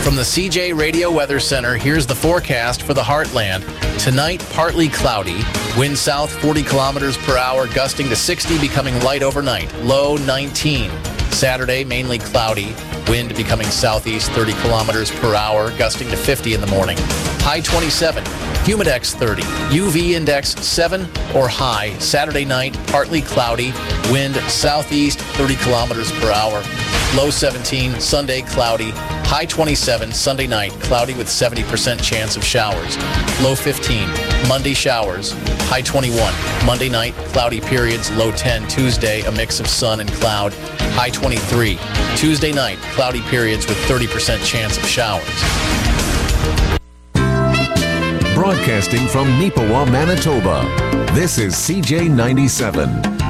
From the CJ Radio Weather Center, here's the forecast for the Heartland. Tonight, partly cloudy. Wind south 40 kilometers per hour, gusting to 60, becoming light overnight. Low 19. Saturday, mainly cloudy. Wind becoming southeast 30 kilometers per hour, gusting to 50 in the morning. High 27. Humidex 30. UV index 7 or high. Saturday night, partly cloudy. Wind southeast 30 kilometers per hour. Low 17. Sunday, cloudy. High 27. Sunday night, cloudy with 70% chance of showers. Low 15. Monday, showers. High 21. Monday night, cloudy periods. Low 10. Tuesday, a mix of sun and cloud. High 23. Tuesday night, cloudy periods with 30% chance of showers. Broadcasting from Neepawa, Manitoba, this is CJ 97.